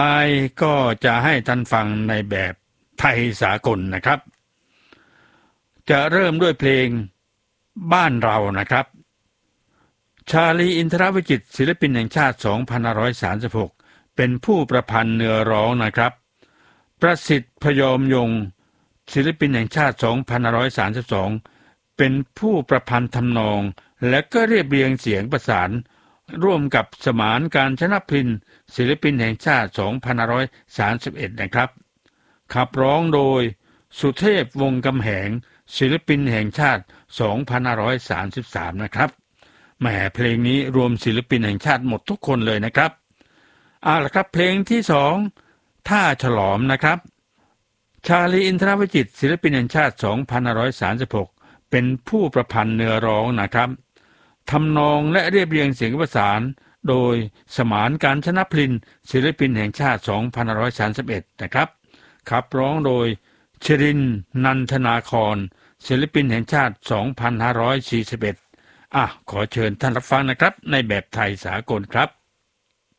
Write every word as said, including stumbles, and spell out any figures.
ไปก็จะให้ท่านฟังในแบบไทยสากลนะครับจะเริ่มด้วยเพลงบ้านเรานะครับชาลีอินทรวิจิตรศิลปินแห่งชาติสองพันห้าร้อยสามสิบหกเป็นผู้ประพันธ์เนื้อร้องนะครับประสิทธิ์พยอมยงค์ศิลปินแห่งชาติสองพันห้าร้อยสามสิบสองเป็นผู้ประพันธ์ทำนองและก็เรียบเรียงเสียงประสานร่วมกับสมานการชนพลินศิลปินแห่งชาติสองพันห้าร้อยสามสิบเอ็ดนะครับขับร้องโดยสุเทพวงศ์กำแหงศิลปินแห่งชาติสองพันห้าร้อยสามสิบสามนะครับแหมเพลงนี้รวมศิลปินแห่งชาติหมดทุกคนเลยนะครับเอาล่ะครับเพลงที่สองท่าฉลอมนะครับชาลีอินทรวิจิตรศิลปินแห่งชาติสองพันห้าร้อยสามสิบหกเป็นผู้ประพันธ์เนื้อร้องนะครับทำนองและเรียบเรียงเสียงประสานโดยสมานการชนพลินศิลปินแห่งชาติสองพันห้าร้อยสามสิบเอ็ดนะครับขับร้องโดยชรินทร์นันทนาครศิลปินแห่งชาติสองพันห้าร้อยสี่สิบเอ็ดอ่ะขอเชิญท่านรับฟังนะครับในแบบไทยสากลครับ